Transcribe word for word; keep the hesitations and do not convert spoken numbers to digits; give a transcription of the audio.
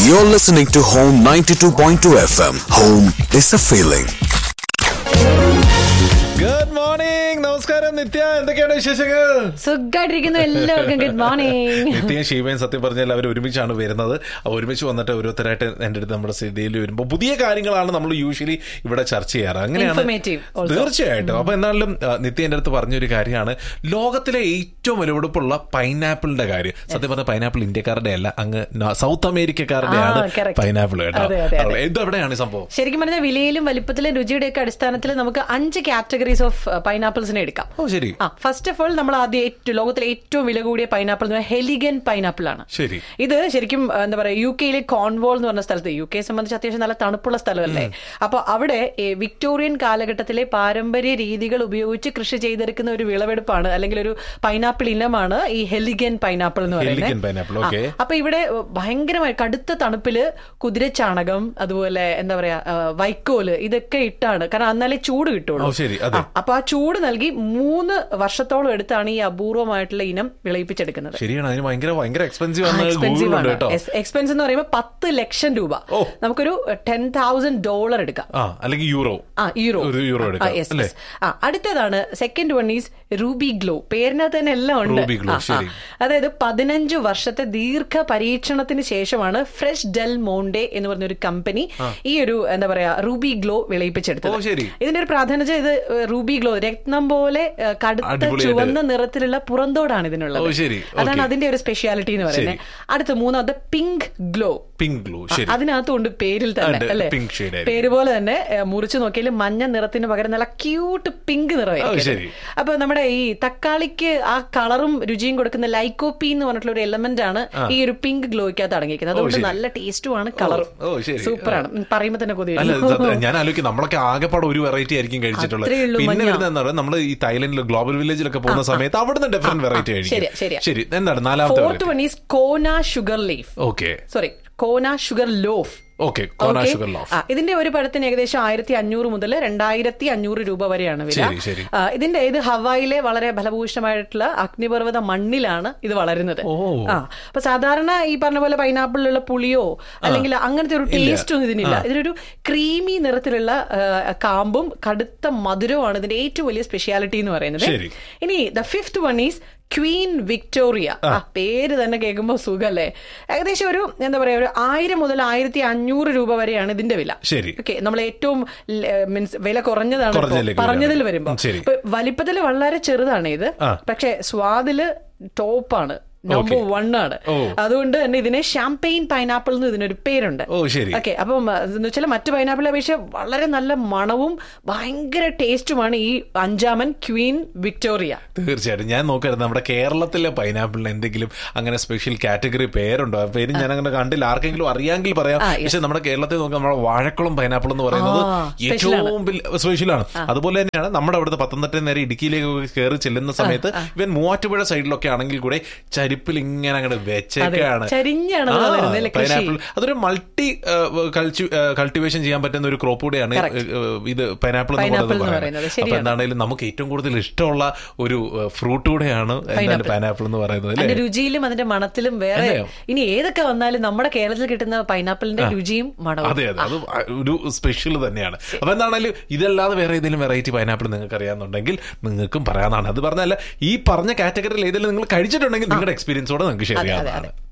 You're listening to Home ninety-two point two F M. Home is a feeling. Good morning. നമസ്കാരം നിത്യ, എന്തൊക്കെയാണ് വിശേഷങ്ങൾ? സുഖമായിട്ടിരിക്കുന്നു എല്ലാവർക്കും. Good morning. നിത്യയും ശിവയും സത്യം പറഞ്ഞാൽ അവർ ഒരുമിച്ചാണ് വരുന്നത്. അപ്പോൾ ഒരുമിച്ച് വന്നിട്ട് ഓരോരുത്തരായിട്ട് എൻ്റെ അടുത്ത് നമ്മുടെ സ്ഥിതിയിൽ വരുമ്പോൾ പുതിയ കാര്യങ്ങളാണ് നമ്മൾ യൂഷ്വലി ഇവിടെ ചർച്ച ചെയ്യാറ്. അങ്ങനെയാണ് തീർച്ചയായിട്ടും. അപ്പൊ എന്നാലും നിത്യ എൻ്റെ അടുത്ത് പറഞ്ഞൊരു കാര്യമാണ് ലോകത്തിലെ ഏറ്റവും വിലപിടിപ്പുള്ള പൈനാപ്പിളിന്റെ കാര്യം. സത്യം പറഞ്ഞ പൈനാപ്പിൾ ഇന്ത്യക്കാരുടെ അല്ല, അങ്ങ് സൗത്ത് അമേരിക്കക്കാരുടെയാണ് പൈനാപ്പിൾ കേട്ടോ. ഇത് എവിടെയാണ് സംഭവം? ശരിക്കും പറഞ്ഞാൽ വിലയിലും വലിപ്പത്തിലും രുചിയുടെ ഒക്കെ അടിസ്ഥാനത്തിൽ നമുക്ക് അഞ്ച് കാറ്റഗറീസ് ഓഫ് പൈനാപ്പിൾസിനെ എടുക്കാം. ഓ ശരി. ആ ഫസ്റ്റ് ഓഫ് ഓൾ നമ്മൾ ആദ്യം ഏറ്റവും ലോകത്തിലെ ഏറ്റവും വില കൂടിയ പൈനാപ്പിൾ എന്ന് പറഞ്ഞാൽ ഹെലിഗൻ പൈനാപ്പിൾ ആണ്. ശരി. ഇത് ശരിക്കും എന്താ പറയാ യു കെയിലെ കോൺവോൾ എന്ന് പറഞ്ഞ സ്ഥലത്ത്, യു കെയെ സംബന്ധിച്ച് അത്യാവശ്യം നല്ല തണുപ്പുള്ള സ്ഥലമല്ലേ. അപ്പൊ അവിടെ വിക്ടോറിയൻ കാലഘട്ടത്തിലെ പാരമ്പര്യ രീതികൾ ഉപയോഗിച്ച് കൃഷി ചെയ്തെടുക്കുന്ന ഒരു വിളവെടുപ്പാണ്, അല്ലെങ്കിൽ ഒരു പൈനാപ്പിൾ ഇനമാണ് ഈ ഹെലിഗൻ പൈനാപ്പിൾ എന്ന് പറയുന്നത്. അപ്പൊ ഇവിടെ ഭയങ്കരമായി കടുത്ത തണുപ്പില് കുതിരച്ചാണകം, അതുപോലെ എന്താ പറയാ വൈക്കോല്, ഇതൊക്കെ ഇട്ടാണ്, കാരണം എന്നാലേ ചൂട് കിട്ടുള്ളൂ. അപ്പൊ ആ ചൂട് നൽകി മൂന്ന് വർഷത്തോളം എടുത്താണ് ഈ അപൂർവമായിട്ടുള്ള ഇനം വിളയിപ്പിച്ചെടുക്കുന്നത്. ശരിയാണ്. അതിന് ഭയങ്കര ഭയങ്കര എക്സ്പെൻസീവ് ആണ്. എക്സ്പെൻസ് എന്ന് പറയുമ്പോൾ പത്ത് ലക്ഷം രൂപ, നമുക്കൊരു ടെൻ തൗസൻഡ് ഡോളർ എടുക്കാം, അല്ലെങ്കിൽ യൂറോ. ആ യൂറോ. അടുത്തതാണ് second one is Ruby glow. പേരിനകത്ത് തന്നെ എല്ലാം ഉണ്ട്. അതായത് പതിനഞ്ച് വർഷത്തെ ദീർഘ പരീക്ഷണത്തിന് ശേഷമാണ് ഫ്രഷ് ഡെൽ മോണ്ടെ എന്ന് പറഞ്ഞൊരു കമ്പനി ഈ ഒരു എന്താ പറയാ റൂബി ഗ്ലോ വിളയിപ്പിച്ചെടുത്തത്. ഇതിന്റെ ഒരു പ്രാധാന്യത, ഇത് റൂബി ഗ്ലോ രത്നം പോലെ കടുത്ത ചുവന്ന നിറത്തിലുള്ള പുറന്തോടാണ് ഇതിനുള്ളത്. അതാണ് അതിന്റെ ഒരു സ്പെഷ്യാലിറ്റി എന്ന് പറയുന്നത്. അടുത്ത മൂന്നാമത് പിങ്ക് ഗ്ലോ. പിങ്ക് ഗ്ലോ അതിനകത്തുണ്ട് പേരിൽ തന്നെ അല്ലെ. പേര് പോലെ തന്നെ മുറിച്ചു നോക്കിയാൽ മഞ്ഞ നിറത്തിന് പകരം നല്ല ക്യൂട്ട് പിങ്ക് നിറമായിരിക്കും. അപ്പൊ നമ്മുടെ ഈ തക്കാളിക്ക് ആ കളറും രുചിയും കൊടുക്കുന്ന ലൈക്കോപ്പി എന്ന് പറഞ്ഞിട്ടുള്ള ഒരു എലമെന്റ് ആണ് ഈ ഒരു പിങ്ക് ഗ്ലോയ്ക്കകത്ത് അടങ്ങിയിരിക്കുന്നത്. അതുകൊണ്ട് നല്ല ടേസ്റ്റുമാണ്, കളറും സൂപ്പറാണ്. പറയുമ്പോ തന്നെ കൊതി. ഞാൻ ആലോചിക്കും നമ്മളൊക്കെ ആകെപ്പാടെ ഒരു വെറൈറ്റി ആയിരിക്കും കഴിച്ചിട്ടുള്ളത്. പിന്നെ വരുന്ന നമ്മൾ ഈ തായ്ലൻഡിൽ ഗ്ലോബൽ വില്ലേജിലൊക്കെ പോകുന്ന സമയത്ത് അവിടുന്ന് ഡിഫറെന്റ് വെറൈറ്റി ആയിരിക്കും. ശരി. എന്താണ് നാലാമത്തെ? Fourth one is Kona sugar leaf. Okay sorry Kona sugar loaf. ഇതിന്റെ ഒരു പഴത്തിന് ഏകദേശം ആയിരത്തി അഞ്ഞൂറ് മുതൽ രണ്ടായിരത്തി അഞ്ഞൂറ് രൂപ വരെയാണ് വില. ഇതിന്റെ ഇത് ഹവായിലെ വളരെ ഫലഭൂയിഷ്ടമായിട്ടുള്ള അഗ്നിപർവ്വത മണ്ണിലാണ് ഇത് വളരുന്നത്. ആ അപ്പൊ സാധാരണ ഈ പറഞ്ഞ പോലെ പൈനാപ്പിളിലുള്ള പുളിയോ അല്ലെങ്കിൽ അങ്ങനത്തെ ഒരു ടേസ്റ്റ് ഒന്നും ഇതിനില്ല. ഇതിനൊരു ക്രീമി നിറത്തിലുള്ള കാമ്പും കടുത്ത മധുരവുമാണ് ഇതിന്റെ ഏറ്റവും വലിയ സ്പെഷ്യാലിറ്റി എന്ന് പറയുന്നത്. ഇനി the fifth one is Queen Victoria. ആ പേര് തന്നെ കേൾക്കുമ്പോൾ സുഖല്ലേ. ഏകദേശം ഒരു എന്താ പറയാ ഒരു ആയിരം മുതൽ ആയിരത്തി അഞ്ഞൂറ് രൂപ വരെയാണ് ഇതിന്റെ വില. ഓക്കെ, നമ്മൾ ഏറ്റവും മീൻസ് വില കുറഞ്ഞതാണ് പറഞ്ഞതിൽ വരുമ്പോ. വലിപ്പത്തില് വളരെ ചെറുതാണ് ഇത്, പക്ഷെ സ്വാദില് ടോപ്പാണ്, നമ്പർ വൺ ആണ്. അതുകൊണ്ട് തന്നെ ഇതിനെ ഷാംപെയിൻ പൈനാപ്പിൾ എന്ന് ഇതിനൊരു പേരുണ്ട്. ഓക്കെ, അപ്പം എന്ന് വെച്ചാൽ മറ്റു പൈനാപ്പിളിനെ അപേക്ഷിച്ച് വളരെ നല്ല മണവും ഭയങ്കര ടേസ്റ്റുമാണ് ഈ അഞ്ചാമൻ ക്വീൻ വിക്ടോറിയ. തീർച്ചയായിട്ടും. ഞാൻ നോക്കരുത് നമ്മുടെ കേരളത്തിലെ പൈനാപ്പിളിന് എന്തെങ്കിലും അങ്ങനെ സ്പെഷ്യൽ കാറ്റഗറി പേരുണ്ടോ? ആ പേര് ഞാൻ അങ്ങനെ കണ്ടില്ല. ആർക്കെങ്കിലും അറിയാമെങ്കിൽ പറയാം. പക്ഷെ നമ്മുടെ കേരളത്തിൽ നോക്കാം, നമ്മുടെ വാഴക്കുളം പൈനാപ്പിൾ എന്ന് പറയുന്നത് ഏറ്റവും സ്പെഷ്യലാണ്. അതുപോലെ തന്നെയാണ് നമ്മുടെ അവിടുത്തെ പത്തനംതിട്ട നേരെ ഇടുക്കിയിലേക്ക് കയറി ചെല്ലുന്ന സമയത്ത് ഇവൻ മൂവാറ്റുപുഴ സൈഡിലൊക്കെ ആണെങ്കിൽ കൂടെ ിൽ ഇങ്ങനെ അങ്ങോട്ട് വെച്ചേക്കാണ് പൈനാപ്പിൾ. അതൊരു മൾട്ടി കൾട്ടിവേഷൻ ചെയ്യാൻ പറ്റുന്ന ഒരു ക്രോപ്പ് കൂടെയാണ് ഇത് പൈനാപ്പിൾ എന്ന് പറയുന്നത്. അപ്പൊ എന്താണെങ്കിലും നമുക്ക് ഏറ്റവും കൂടുതൽ ഇഷ്ടമുള്ള ഒരു ഫ്രൂട്ട് കൂടെയാണ് പൈനാപ്പിൾ എന്ന് പറയുന്നത്. രുചിയിലും അതിന്റെ മണത്തിലും വേറെ ഇനി ഏതൊക്കെ വന്നാലും നമ്മുടെ കേരളത്തിൽ കിട്ടുന്ന പൈനാപ്പിളിന്റെ രുചിയും മണവും അതെ അതെ അത് ഒരു സ്പെഷ്യൽ തന്നെയാണ്. അപ്പൊ എന്താണെങ്കിലും ഇതല്ലാതെ വേറെ ഏതെങ്കിലും വെറൈറ്റി പൈനാപ്പിൾ നിങ്ങൾക്ക് അറിയാന്നുണ്ടെങ്കിൽ നിങ്ങൾക്കും പറയാനാണ്. അത് പറഞ്ഞല്ല, ഈ പറഞ്ഞ കാറ്റഗറിയിൽ ഏതെങ്കിലും നിങ്ങൾ കഴിച്ചിട്ടുണ്ടെങ്കിൽ നിങ്ങളുടെ എക്സ്പീരിയൻസോടെ നിങ്ങൾക്ക് ഷെയർ ചെയ്യാവുന്നതാണ്.